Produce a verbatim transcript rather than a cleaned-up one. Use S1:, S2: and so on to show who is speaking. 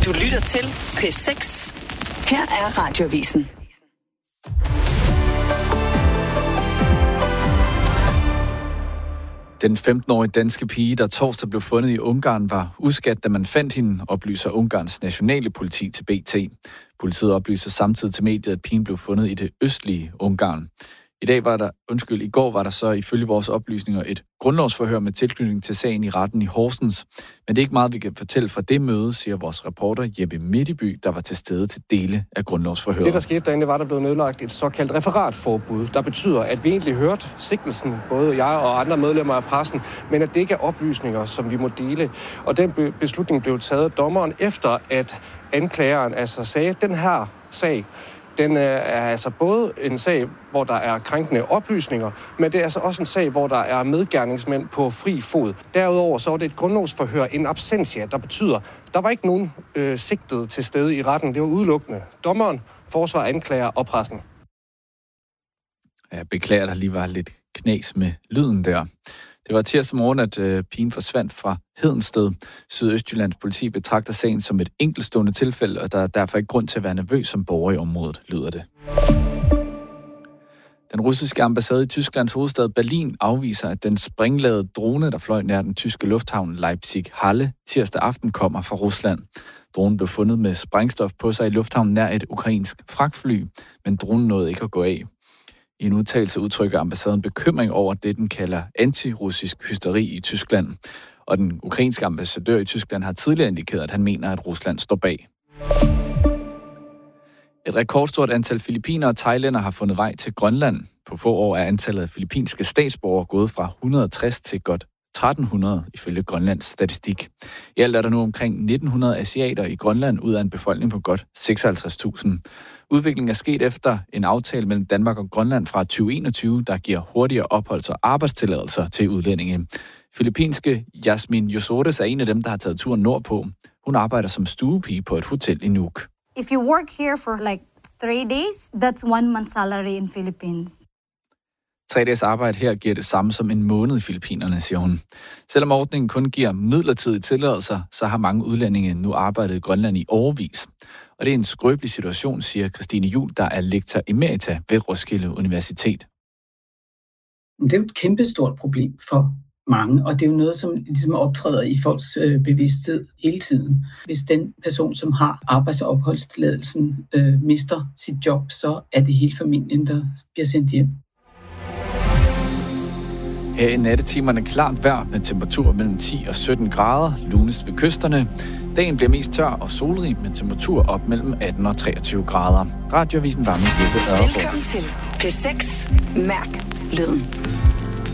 S1: Du lytter til P seks. Her er Radioavisen.
S2: Den femten-årige danske pige, der torsdag blev fundet i Ungarn, var uskadt, da man fandt hende, oplyser Ungarns nationale politi til B T. Politiet oplyser samtidig til mediet, at pigen blev fundet i det østlige Ungarn. I dag var der, undskyld, i går var der så ifølge vores oplysninger et grundlovsforhør med tilknytning til sagen i retten i Horsens. Men det er ikke meget, vi kan fortælle fra det møde, siger vores reporter Jeppe Midtby, der var til stede til dele af grundlovsforhøret.
S3: Det, der skete derinde, var, der blev nedlagt et såkaldt referatforbud, der betyder, at vi egentlig hørte sigtelsen, både jeg og andre medlemmer af pressen, men at det ikke er oplysninger, som vi må dele. Og den beslutning blev taget af dommeren efter, at anklageren altså sagde, at den her sag, den er altså både en sag, hvor der er krænkende oplysninger, men det er altså også en sag, hvor der er medgerningsmænd på fri fod. Derudover så var det et grundlovsforhør, en absentia, der betyder, der var ikke nogen øh, sigtet til stede i retten. Det var udelukkende dommeren, forsvar, anklager og pressen.
S2: Jeg beklager, der lige var lidt knas med lyden der. Det var tirsdag morgen, at øh, pigen forsvandt fra Hedensted. Sydøstjyllands politi betragter sagen som et enkeltstående tilfælde, og der er derfor ikke grund til at være nervøs som borger i området, lyder det. Den russiske ambassade i Tysklands hovedstad Berlin afviser, at den springladede drone, der fløj nær den tyske lufthavn Leipzig-Halle tirsdag aften, kommer fra Rusland. Dronen blev fundet med sprængstof på sig i lufthavnen nær et ukrainsk fragtfly, men dronen nåede ikke at gå af. I en udtalelse udtrykker ambassaden bekymring over det, den kalder antirussisk hysteri i Tyskland. Og den ukrainske ambassadør i Tyskland har tidligere indikeret, at han mener, at Rusland står bag. Et rekordstort antal filippinere og thailænder har fundet vej til Grønland. På få år er antallet af filippinske statsborgere gået fra et hundrede og tres til godt tretten hundrede ifølge Grønlands statistik. I alt er der nu omkring nitten hundrede asiater i Grønland ud af en befolkning på godt seksoghalvtreds tusind. Udviklingen er sket efter en aftale mellem Danmark og Grønland fra tyve enogtyve, der giver hurtigere opholds- og arbejdstilladelser til udlændinge. Filippinske Jasmin Yosores er en af dem, der har taget turen nordpå. Hun arbejder som stuepige på et hotel i Nuuk.
S4: If you work here for like three days, that's one month's salary in Philippines.
S2: Tre dages arbejde her giver det samme som en måned i Filippinerne, siger hun. Selvom ordningen kun giver midlertidige tilladelser, så har mange udlændinge nu arbejdet i Grønland i årevis. Og det er en skrøbelig situation, siger Christine Juhl, der er lektor emerita ved Roskilde Universitet.
S5: Det er jo et kæmpestort problem for mange, og det er jo noget, som ligesom optræder i folks øh, bevidsthed hele tiden. Hvis den person, som har arbejds- og opholdstilladelsen, øh, mister sit job, så er det hele familien, der bliver sendt hjem.
S2: Her i nattetimerne klart vejr med temperaturer mellem ti og sytten grader, lunest ved kysterne. Dagen bliver mest tør og solrig med temperatur op mellem atten og treogtyve grader. Radioavisen var med Jeppe Ørgaard.
S1: Velkommen til P seks. Mærk lyden.